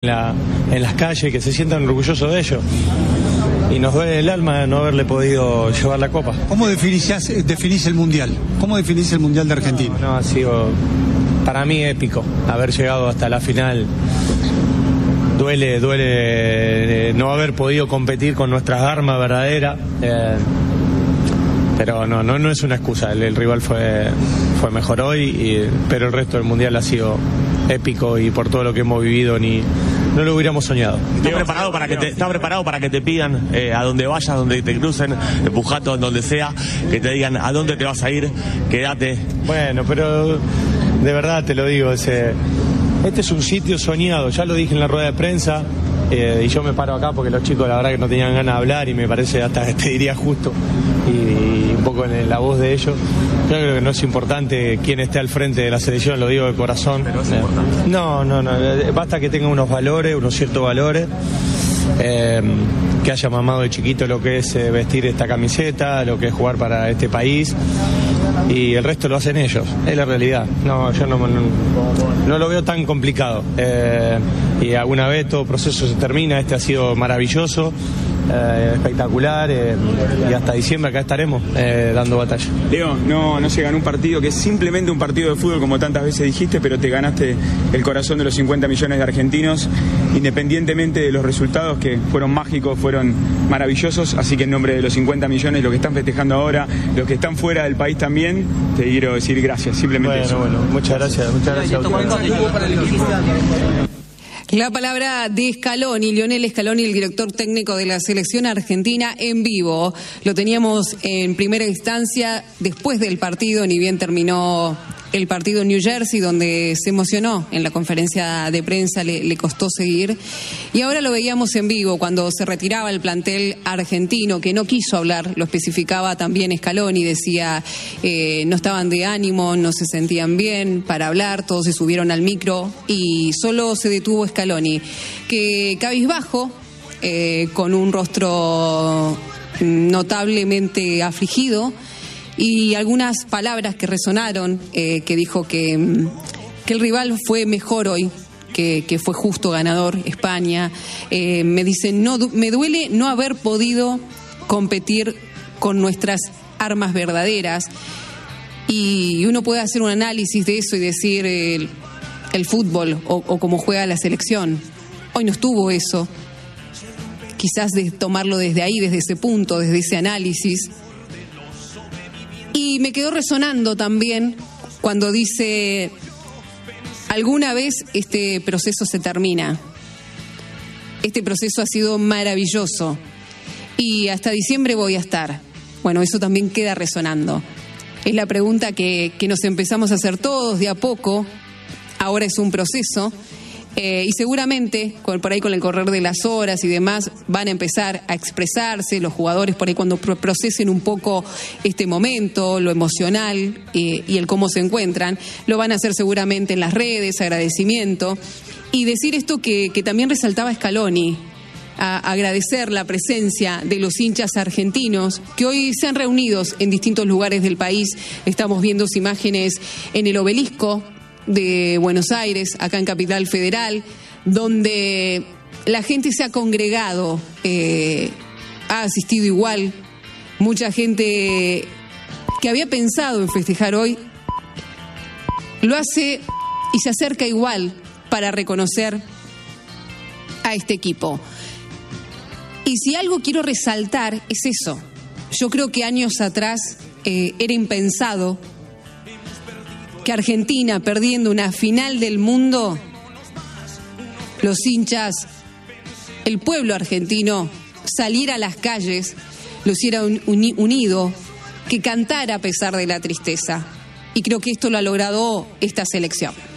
en las calles, que se sientan orgullosos de ellos. Y nos duele el alma no haberle podido llevar la copa. ¿Cómo definís el Mundial? ¿Cómo definís el Mundial de Argentina? No, ha sido para mí épico haber llegado hasta la final. Duele no haber podido competir con nuestras armas verdaderas. Pero no es una excusa. El rival fue mejor hoy, pero el resto del Mundial ha sido épico y por todo lo que hemos vivido no lo hubiéramos soñado. ¿Estás preparado para que te pidan a donde vayas, donde te crucen, Pujato, donde sea, que te digan a dónde te vas a ir, quédate? Bueno, pero de verdad te lo digo, este es un sitio soñado, ya lo dije en la rueda de prensa, y yo me paro acá porque los chicos la verdad que no tenían ganas de hablar y me parece hasta te diría justo y un poco en la voz de ellos. Yo creo que no es importante quién esté al frente de la selección, lo digo de corazón. Pero es importante. No, basta que tenga unos ciertos valores, que haya mamado de chiquito lo que es vestir esta camiseta, lo que es jugar para este país, y el resto lo hacen ellos, es la realidad. No, yo no lo veo tan complicado, y alguna vez todo proceso se termina. Este ha sido maravilloso, espectacular, y hasta diciembre acá estaremos dando batalla. Leo, no se ganó un partido que es simplemente un partido de fútbol, como tantas veces dijiste, pero te ganaste el corazón de los 50 millones de argentinos, independientemente de los resultados que fueron mágicos, fueron maravillosos. Así que en nombre de los 50 millones, los que están festejando ahora, los que están fuera del país también, te quiero decir gracias, simplemente eso. Bueno, muchas gracias. La palabra de Scaloni, Lionel Scaloni, el director técnico de la selección argentina, en vivo. Lo teníamos en primera instancia después del partido, ni bien terminó el partido en New Jersey, donde se emocionó en la conferencia de prensa, le costó seguir. Y ahora lo veíamos en vivo cuando se retiraba el plantel argentino, que no quiso hablar, lo especificaba también Scaloni, decía no estaban de ánimo, no se sentían bien para hablar, todos se subieron al micro y solo se detuvo Scaloni, que cabizbajo, con un rostro notablemente afligido, y algunas palabras que resonaron, que dijo que el rival fue mejor hoy, que fue justo ganador, España. Me dice, me duele no haber podido competir con nuestras armas verdaderas. Y uno puede hacer un análisis de eso y decir el fútbol o cómo juega la selección. Hoy no estuvo eso. Quizás tomarlo desde ahí, desde ese punto, desde ese análisis. Y me quedó resonando también cuando dice, alguna vez este proceso se termina. Este proceso ha sido maravilloso y hasta diciembre voy a estar. Bueno, eso también queda resonando. Es la pregunta que nos empezamos a hacer todos de a poco. Ahora es un proceso. Y seguramente, por ahí con el correr de las horas y demás, van a empezar a expresarse los jugadores por ahí cuando procesen un poco este momento, lo emocional y el cómo se encuentran. Lo van a hacer seguramente en las redes, agradecimiento. Y decir esto que también resaltaba Scaloni, a agradecer la presencia de los hinchas argentinos que hoy se han reunido en distintos lugares del país. Estamos viendo imágenes en el Obelisco de Buenos Aires, acá en Capital Federal, donde la gente se ha congregado, ha asistido igual, mucha gente que había pensado en festejar hoy, lo hace y se acerca igual para reconocer a este equipo. Y si algo quiero resaltar es eso. Yo creo que años atrás era impensado que Argentina, perdiendo una final del mundo, los hinchas, el pueblo argentino, saliera a las calles, lo hiciera unido, que cantara a pesar de la tristeza. Y creo que esto lo ha logrado esta selección.